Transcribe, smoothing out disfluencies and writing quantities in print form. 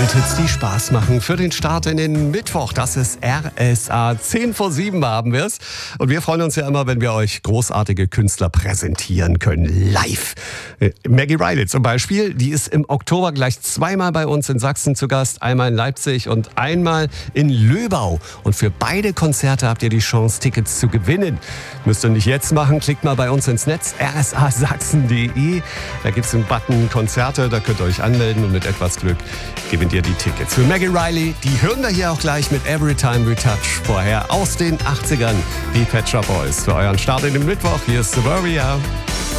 Kulthits, die Spaß machen für den Start in den Mittwoch. Das ist RSA. 7:10 haben wir es. Und wir freuen uns ja immer, wenn wir euch großartige Künstler präsentieren können. Live. Maggie Riley zum Beispiel, die ist im Oktober gleich zweimal bei uns in Sachsen zu Gast. Einmal in Leipzig und einmal in Löbau. Und für beide Konzerte habt ihr die Chance, Tickets zu gewinnen. Müsst ihr nicht jetzt machen. Klickt mal bei uns ins Netz, rsasachsen.de. Da gibt es einen Button Konzerte, da könnt ihr euch anmelden und mit etwas Glück gewinnt ihr die Tickets. Für Maggie Riley, die hören wir hier auch gleich mit Every Time We Touch. Vorher aus den 80ern, die Pet Shop Boys. Für euren Start in den Mittwoch, hier ist Suburbia.